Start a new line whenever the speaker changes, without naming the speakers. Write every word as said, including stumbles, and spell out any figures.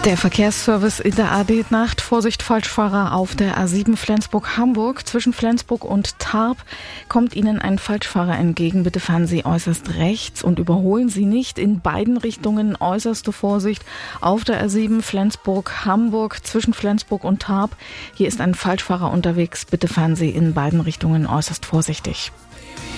Der Verkehrsservice in der A D-Nacht. Vorsicht, Falschfahrer auf der A sieben Flensburg-Hamburg. Zwischen Flensburg und Tarp kommt Ihnen ein Falschfahrer entgegen. Bitte fahren Sie äußerst rechts und überholen Sie nicht. In beiden Richtungen äußerste Vorsicht auf der A sieben Flensburg-Hamburg. Zwischen Flensburg und Tarp. Hier ist ein Falschfahrer unterwegs. Bitte fahren Sie in beiden Richtungen äußerst vorsichtig.